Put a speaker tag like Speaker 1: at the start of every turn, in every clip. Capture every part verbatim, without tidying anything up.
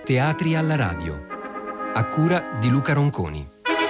Speaker 1: Teatri alla radio, a cura di Luca Ronconi.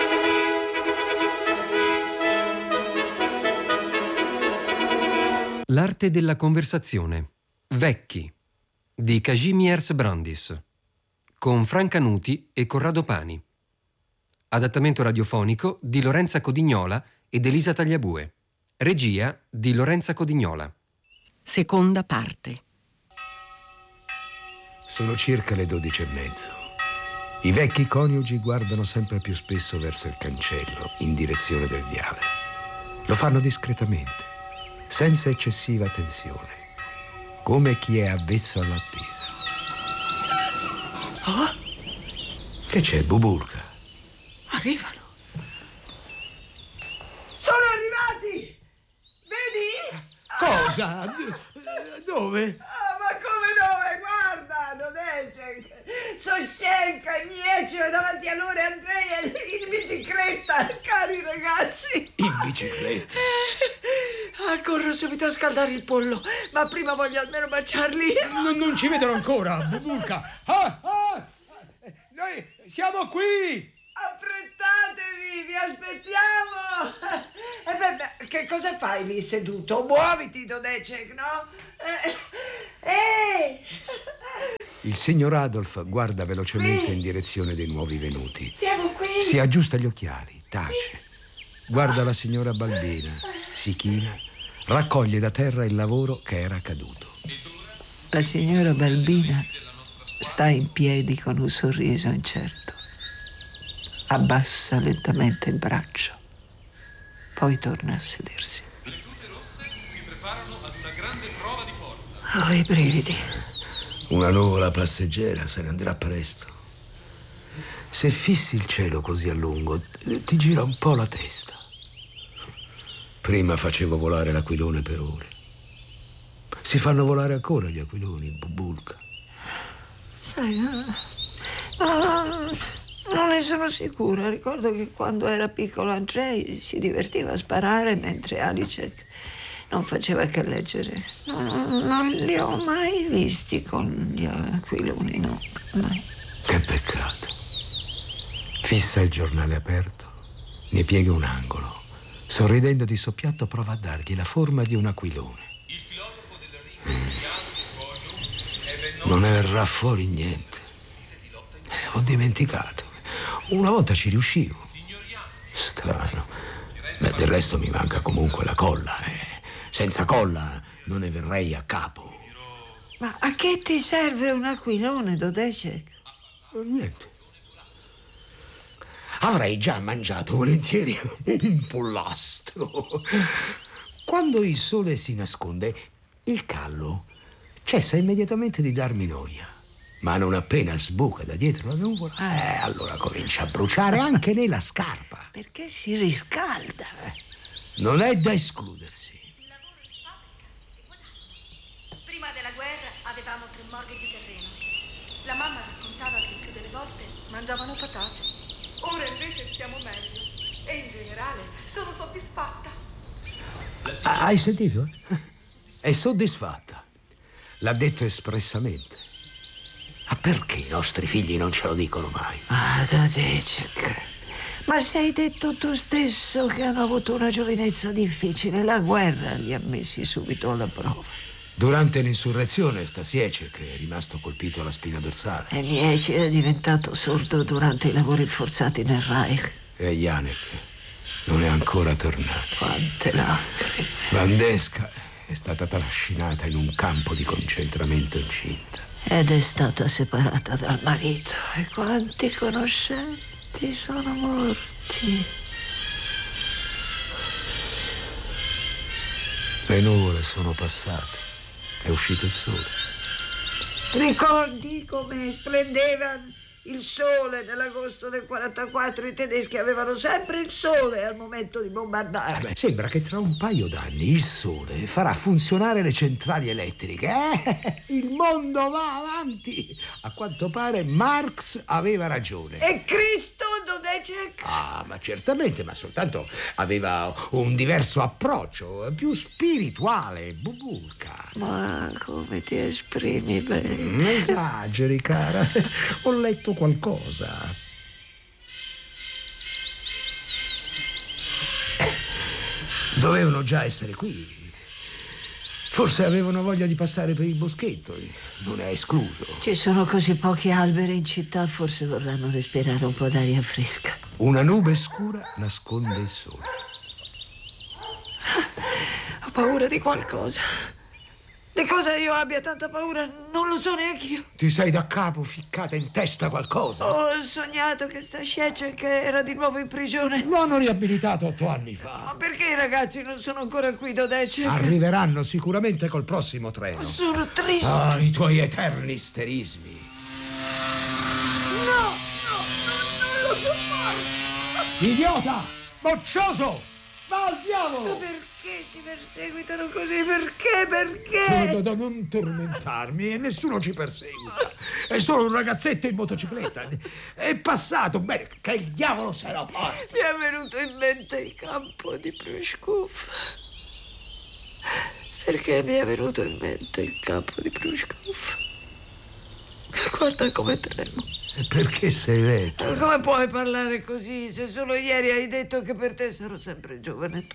Speaker 1: L'arte della conversazione, Vecchi, di Kazimierz Brandis, con Franca Nuti e Corrado Pani. Adattamento radiofonico di Lorenza Codignola ed Elisa Tagliabue. Regia di Lorenza Codignola.
Speaker 2: Seconda parte.
Speaker 3: Sono circa le dodici e mezzo. I vecchi coniugi guardano sempre più spesso verso il cancello, in direzione del viale. Lo fanno discretamente, senza eccessiva tensione, come chi è avvezzo all'attesa.
Speaker 2: Oh?
Speaker 3: Che c'è, Bubulka?
Speaker 2: Arrivano.
Speaker 4: Sono arrivati! Vedi?
Speaker 3: Cosa? Dove?
Speaker 4: Ah, ma come dove? Guarda, Dodecek! Soscenka e Miecino davanti a loro e Andrea in bicicletta, cari ragazzi!
Speaker 3: In bicicletta?
Speaker 4: Ah, corro subito a scaldare il pollo, ma prima voglio almeno baciarli.
Speaker 3: Non, non ci vedono ancora, Bubulka! Ah, ah! Noi siamo qui!
Speaker 4: Affrettatevi, vi aspettiamo! E beh, beh, che cosa fai lì seduto? Muoviti, Dodecek, no? Eh, eh.
Speaker 3: Il signor Adolf guarda velocemente
Speaker 4: Qui.
Speaker 3: in direzione dei nuovi venuti.
Speaker 4: Siamo qui!
Speaker 3: Si aggiusta gli occhiali, tace. Guarda la signora Balbina, si china, raccoglie da terra il lavoro che era caduto.
Speaker 5: La signora Balbina sta in piedi con un sorriso incerto. Abbassa lentamente il braccio, poi torna a sedersi.
Speaker 6: Le tute rosse si preparano ad una grande prova di forza.
Speaker 5: Ho i brividi.
Speaker 3: Una nuvola passeggera se ne andrà presto. Se fissi il cielo così a lungo, ti gira un po' la testa. Prima facevo volare l'aquilone per ore. Si fanno volare ancora gli aquiloni, Bubulka.
Speaker 5: Sai, no, no, non ne sono sicura. Ricordo che quando era piccolo Andrei si divertiva a sparare mentre Alicek non faceva che leggere. No, non li ho mai visti con gli aquiloni, no, mai.
Speaker 3: Che peccato. Fissa il giornale aperto, ne piega un angolo. Sorridendo di soppiatto prova a dargli la forma di un aquilone.
Speaker 6: Il filosofo del Rio,
Speaker 3: Non ne verrà fuori niente. Ho dimenticato. Una volta ci riuscivo. Strano. Beh, del resto mi manca comunque la colla. Eh. Senza colla non ne verrei a capo.
Speaker 5: Ma a che ti serve un aquilone, Dodecek?
Speaker 3: Niente. Avrei già mangiato volentieri un pollastro. Quando il sole si nasconde, il callo cessa immediatamente di darmi noia. Ma non appena sbuca da dietro la nuvola, eh, allora comincia a bruciare anche nella scarpa.
Speaker 5: Perché si riscalda.
Speaker 3: Non è da escludersi.
Speaker 7: Lavoro in fabbrica e guadagno. Prima della guerra avevamo tre morghe di terreno. La mamma raccontava che il più delle volte mangiavano patate. Ora invece stiamo meglio. E in generale sono soddisfatta.
Speaker 3: Ah, hai sentito? È soddisfatta. L'ha detto espressamente. Ma perché i nostri figli non ce lo dicono mai?
Speaker 5: Ah, Dodecek. Ma sei detto tu stesso che hanno avuto una giovinezza difficile. La guerra li ha messi subito alla prova.
Speaker 3: Durante l'insurrezione Stasiecek è rimasto colpito alla spina dorsale.
Speaker 5: E Mieci è diventato sordo durante i lavori forzati nel Reich.
Speaker 3: E Janek non è ancora tornato.
Speaker 5: Quante lacrime.
Speaker 3: Vandesca è stata trascinata in un campo di concentramento incinta.
Speaker 5: Ed è stata separata dal marito. E quanti conoscenti sono morti.
Speaker 3: Le nuvole sono passate. È uscito il sole.
Speaker 5: Ricordi come splendeva il sole nell'agosto del quarantaquattro? I tedeschi avevano sempre il sole al momento di bombardare.
Speaker 3: Eh beh, sembra che tra un paio d'anni il sole farà funzionare le centrali elettriche. Eh? Il mondo va avanti. A quanto pare Marx aveva ragione.
Speaker 4: E Cristo
Speaker 5: Decek?
Speaker 3: Ah, ma certamente, ma soltanto aveva un diverso approccio, più spirituale, Bubulka.
Speaker 5: Ma come ti esprimi bene.
Speaker 3: Non esageri, cara. Ho letto qualcosa. Dovevano già essere qui. Forse avevano voglia di passare per il boschetto. Non è escluso.
Speaker 5: Ci sono così pochi alberi in città, forse vorranno respirare un po' d'aria fresca.
Speaker 3: Una nube scura nasconde il sole.
Speaker 5: Ho paura di qualcosa. Di cosa io abbia tanta paura non lo so neanche io.
Speaker 3: Ti sei da capo ficcata in testa qualcosa?
Speaker 5: Ho sognato che sta Scecek che era di nuovo in prigione.
Speaker 3: Lo hanno riabilitato otto anni fa.
Speaker 5: Ma perché i ragazzi non sono ancora qui, Dodecek?
Speaker 3: Arriveranno sicuramente col prossimo treno.
Speaker 5: Sono triste.
Speaker 3: Ah, i tuoi eterni isterismi.
Speaker 5: No, no, no, non lo sopporto.
Speaker 3: Idiota! Moccioso! Va al diavolo!
Speaker 5: Ma perché si perseguitano così? Perché? Perché?
Speaker 3: No, no, non tormentarmi, e nessuno ci perseguita. È solo un ragazzetto in motocicletta. È passato, bene, che il diavolo se lo porti.
Speaker 5: Mi è venuto in mente il campo di Prushkov. Perché mi è venuto in mente il campo di Prushkov? Guarda come tremo.
Speaker 3: Perché sei vecchio?
Speaker 5: Come puoi parlare così se solo ieri hai detto che per te sarò sempre giovane?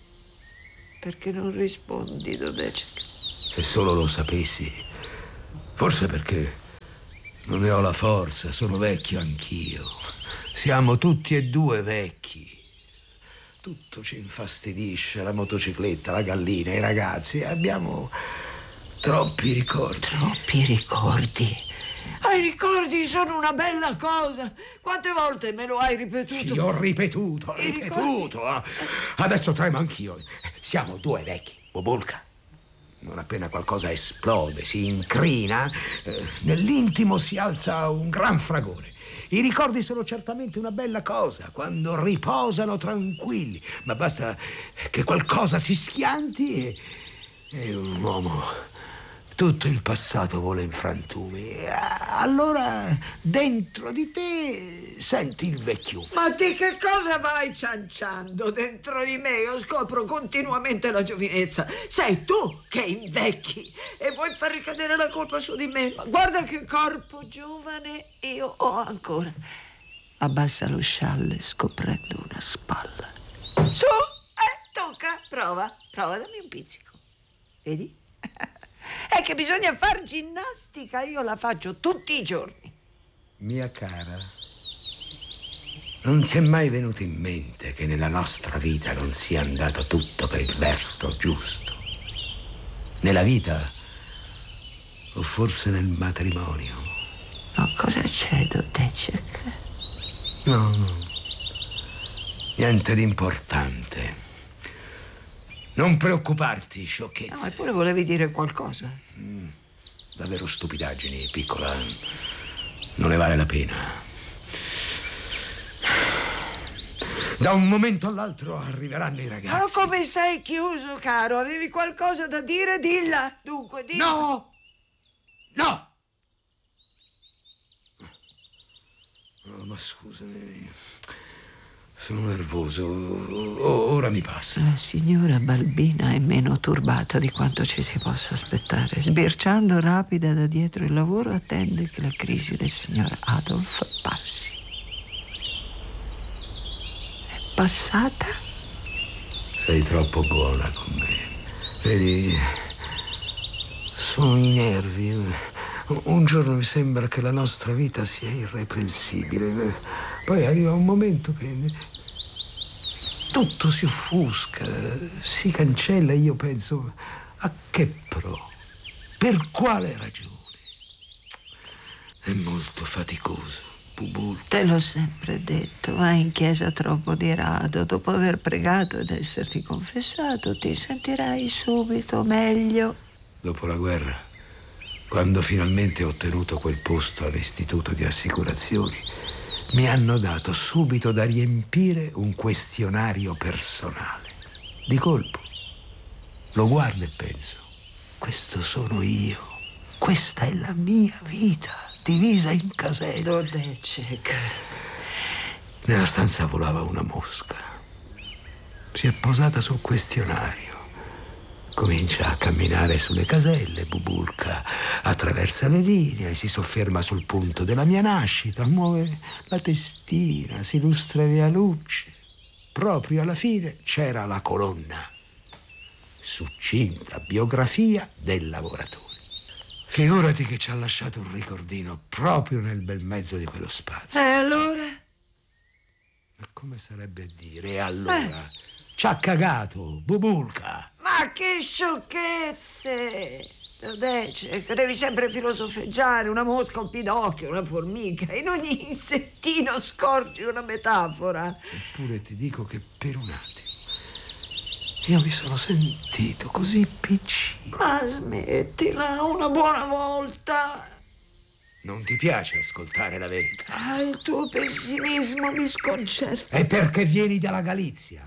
Speaker 5: Perché non rispondi, Dodecek?
Speaker 3: Se solo lo sapessi. Forse perché non ne ho la forza, sono vecchio anch'io. Siamo tutti e due vecchi. Tutto ci infastidisce, la motocicletta, la gallina, i ragazzi. Abbiamo troppi ricordi.
Speaker 5: Troppi ricordi? Ah, i ricordi sono una bella cosa. Quante volte me lo hai ripetuto?
Speaker 3: Sì, ho ripetuto, ho
Speaker 5: I
Speaker 3: ripetuto. Ah, adesso tremo anch'io. Siamo due vecchi, Bubulka. Non appena qualcosa esplode, si incrina, eh, nell'intimo si alza un gran fragore. I ricordi sono certamente una bella cosa quando riposano tranquilli, ma basta che qualcosa si schianti e, e un uomo... Tutto il passato vola in frantumi. Allora, dentro di te, senti il vecchio.
Speaker 5: Ma di che cosa vai cianciando dentro di me? Io scopro continuamente la giovinezza. Sei tu che invecchi e vuoi far ricadere la colpa su di me. Ma guarda che corpo giovane io ho ancora. Abbassa lo scialle scoprendo una spalla. Su, eh, tocca, prova, prova, dammi un pizzico. Vedi? È che bisogna far ginnastica, io la faccio tutti i giorni.
Speaker 3: Mia cara, non ti è mai venuto in mente che nella nostra vita non sia andato tutto per il verso giusto? Nella vita o forse nel matrimonio?
Speaker 5: Ma cosa c'è, Dodecek?
Speaker 3: No, no, niente di importante. Non preoccuparti, sciocchezza.
Speaker 5: No, eppure volevi dire qualcosa.
Speaker 3: Mm, davvero stupidaggini, piccola. Non ne vale la pena. Da un momento all'altro arriveranno i ragazzi.
Speaker 5: Ma come sei chiuso, caro? Avevi qualcosa da dire? Dilla. Dunque, dilla.
Speaker 3: No! No! Oh, ma scusami. Sono nervoso. O- ora mi passa.
Speaker 5: La signora Balbina è meno turbata di quanto ci si possa aspettare. Sbirciando rapida da dietro il lavoro, attende che la crisi del signor Adolf passi. È passata?
Speaker 3: Sei troppo buona con me. Vedi, sono i nervi. Un giorno mi sembra che la nostra vita sia irreprensibile. Poi arriva un momento che tutto si offusca, si cancella e io penso, a che pro? Per quale ragione? È molto faticoso, Bubulka.
Speaker 5: Te l'ho sempre detto, vai in chiesa troppo di rado. Dopo aver pregato ed esserti confessato, ti sentirai subito meglio.
Speaker 3: Dopo la guerra, quando finalmente ho ottenuto quel posto all'istituto di assicurazioni, mi hanno dato subito da riempire un questionario personale. Di colpo lo guardo e penso, questo sono io, questa è la mia vita, divisa in caselle.
Speaker 5: Dodecek.
Speaker 3: Nella stanza volava una mosca. Si è posata sul questionario. Comincia a camminare sulle caselle, Bubulka attraversa le linee, si sofferma sul punto della mia nascita, muove la testina, si lustra via luce. Proprio alla fine c'era la colonna. Succinta biografia del lavoratore. Figurati che ci ha lasciato un ricordino proprio nel bel mezzo di quello spazio.
Speaker 5: E allora?
Speaker 3: Ma come sarebbe a dire? E allora? Eh. Ci ha cagato, Bubulka.
Speaker 5: Ma che sciocchezze! Dodecek, devi sempre filosofeggiare, una mosca, un pinocchio, una formica. In ogni insettino scorgi una metafora.
Speaker 3: Eppure ti dico che per un attimo io mi sono sentito così piccino.
Speaker 5: Ma smettila, una buona volta.
Speaker 3: Non ti piace ascoltare la verità?
Speaker 5: Ah, il tuo pessimismo mi sconcerta.
Speaker 3: È perché vieni dalla Galizia.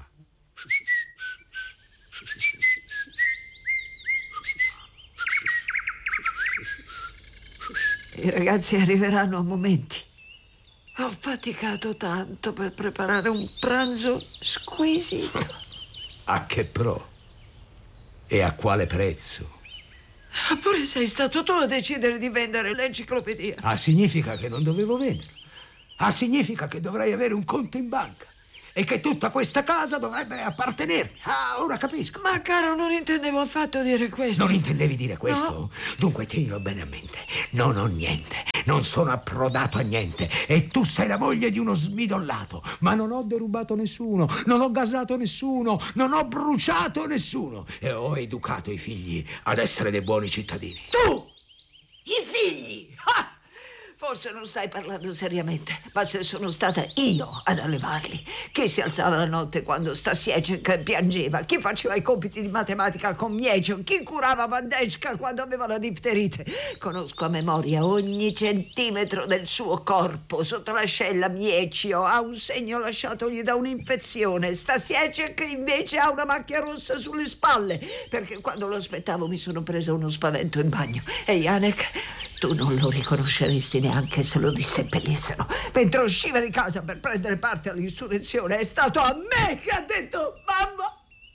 Speaker 5: I ragazzi arriveranno a momenti. Ho faticato tanto per preparare un pranzo squisito.
Speaker 3: A che pro? E a quale prezzo?
Speaker 5: Pure sei stato tu a decidere di vendere l'enciclopedia.
Speaker 3: Ah, significa che non dovevo vendere. Ah, significa che dovrei avere un conto in banca. E che tutta questa casa dovrebbe appartenermi. Ah, ora capisco.
Speaker 5: Ma caro, non intendevo affatto dire questo.
Speaker 3: Non intendevi dire questo?
Speaker 5: No.
Speaker 3: Dunque tienilo bene a mente. Non ho niente. Non sono approdato a niente. E tu sei la moglie di uno smidollato. Ma non ho derubato nessuno. Non ho gasato nessuno. Non ho bruciato nessuno. E ho educato i figli ad essere dei buoni cittadini.
Speaker 5: Tu! I figli! Ah! Forse non stai parlando seriamente, ma se sono stata io ad allevarli. Chi si alzava la notte quando Stasiecek piangeva? Chi faceva i compiti di matematica con Miecio? Chi curava Vandeshka quando aveva la difterite? Conosco a memoria ogni centimetro del suo corpo. Sotto l'ascella Miecio ha un segno lasciatogli da un'infezione. Stasiecek invece ha una macchia rossa sulle spalle, perché quando lo aspettavo mi sono presa uno spavento in bagno. E Janek, tu non lo riconosceresti neanche se lo disseppellissero. Mentre usciva di casa per prendere parte all'insurrezione, è stato a me che ha detto: mamma,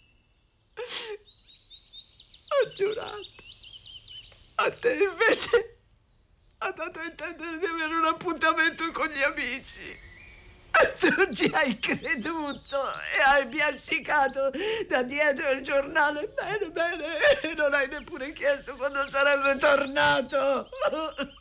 Speaker 5: ho giurato. A te invece ha dato a intendere di avere un appuntamento con gli amici. Tu ci hai creduto e hai biascicato da dietro il giornale. Bene, bene, non hai neppure chiesto quando sarebbe tornato.